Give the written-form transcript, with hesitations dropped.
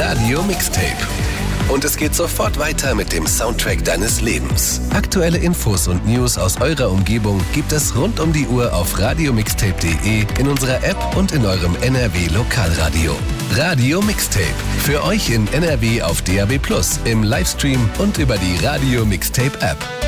Radio Mixtape. Und es geht sofort weiter mit dem Soundtrack deines Lebens. Aktuelle Infos und News aus eurer Umgebung gibt es rund um die Uhr auf radiomixtape.de, in unserer App und in eurem NRW Lokalradio. Radio Mixtape. Für euch in NRW auf DAB+, im Livestream und über die Radio Mixtape App.